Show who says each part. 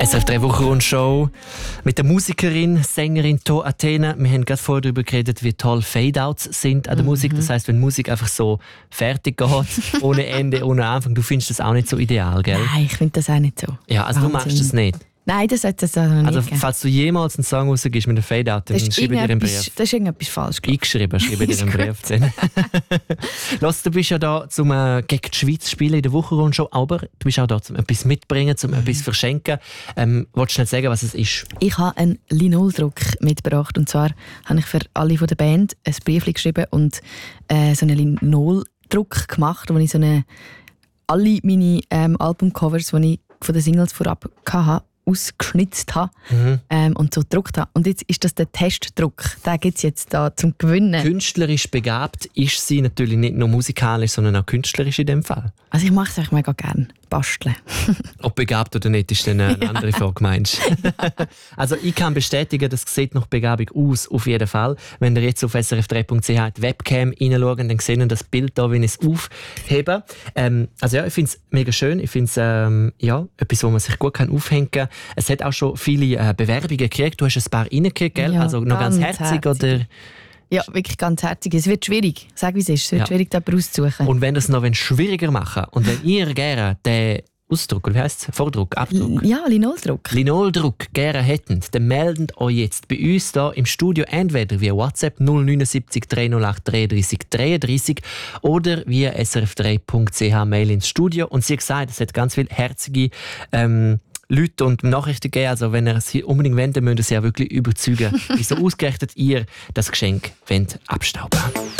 Speaker 1: SRF 3 Wochenrundshow mit der Musikerin, Sängerin To Athena. Wir haben gerade vorher darüber geredet, wie toll Fade-Outs sind an der Musik. Das heisst, wenn Musik einfach so fertig geht, ohne Ende, ohne Anfang, du findest das auch nicht so ideal, gell?
Speaker 2: Nein, ich finde das auch nicht so.
Speaker 1: Ja, also
Speaker 2: Wahnsinn.
Speaker 1: Du machst das nicht?
Speaker 2: Nein, das sollte es noch nicht
Speaker 1: Also
Speaker 2: geben.
Speaker 1: falls du jemals einen Song rausgibst mit einem Fade-Out, dann schreibe dir einen Brief.
Speaker 2: Das ist irgendetwas falsch.
Speaker 1: Eingeschrieben, schreibe dir einen Brief. Lass, du bist ja da, um gegen die Schweiz zu spielen in der Wochenrundshow, aber du bist auch da, um etwas mitzubringen, um etwas zu verschenken. Willst du nicht sagen, was es ist?
Speaker 2: Ich habe einen Linoldruck mitgebracht. Und zwar habe ich für alle von der Band ein Brief geschrieben und so einen Linoldruck gemacht, wo ich alle meine Albumcovers, die ich von den Singles vorab hatte, ausgeschnitzt habe und so gedruckt habe. Und jetzt ist das der Testdruck. Den gibt es jetzt da zum Gewinnen.
Speaker 1: Künstlerisch begabt ist sie natürlich nicht nur musikalisch, sondern auch künstlerisch in dem Fall.
Speaker 2: Also ich mache es eigentlich mega gerne. Basteln.
Speaker 1: Ob begabt oder nicht, ist dann eine andere Frage, meinst du? Also ich kann bestätigen, das sieht nach Begabung aus, auf jeden Fall. Wenn ihr jetzt auf srf3.ch die Webcam reinschaut, dann seht ihr das Bild da, wenn ich es aufhebe. Also ja, ich finde es mega schön. Ich finde es etwas, wo man sich gut aufhängen kann. Es hat auch schon viele Bewerbungen gekriegt. Du hast ein paar reingekriegt, gell?
Speaker 2: Ja,
Speaker 1: also noch ganz herzig, oder?
Speaker 2: Ja, wirklich ganz herzig. Es wird schwierig. Sag, wie es ist. Es wird schwierig, jemanden auszusuchen.
Speaker 1: Und wenn ihr es noch schwieriger machen und wenn ihr gerne den Ausdruck, oder wie heisst es? Vordruck, Abdruck?
Speaker 2: Ja, Linoldruck.
Speaker 1: Linoldruck gerne hätten, dann meldet euch jetzt bei uns hier im Studio entweder via WhatsApp 079 308 33 33 oder via srf3.ch Mail ins Studio. Und sie hat gesagt, es hat ganz viele herzige Leute und Nachrichten gegeben. Also wenn ihr es hier unbedingt wollt, dann müsst ihr sie auch wirklich überzeugen, wieso ausgerechnet ihr das Geschenk abstauben wollt.